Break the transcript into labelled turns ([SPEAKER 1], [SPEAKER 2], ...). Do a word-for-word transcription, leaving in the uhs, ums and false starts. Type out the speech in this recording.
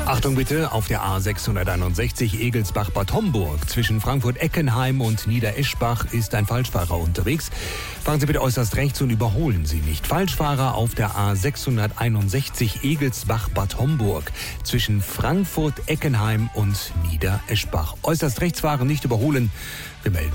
[SPEAKER 1] Achtung bitte, auf der A sechshunderteinundsechzig Egelsbach-Bad Homburg zwischen Frankfurt-Eckenheim und Niedereschbach ist ein Falschfahrer unterwegs. Fahren Sie bitte äußerst rechts und überholen Sie nicht. Falschfahrer auf der A sechshunderteinundsechzig Egelsbach-Bad Homburg zwischen Frankfurt-Eckenheim und Niedereschbach. Äußerst rechts fahren, nicht überholen. Wir melden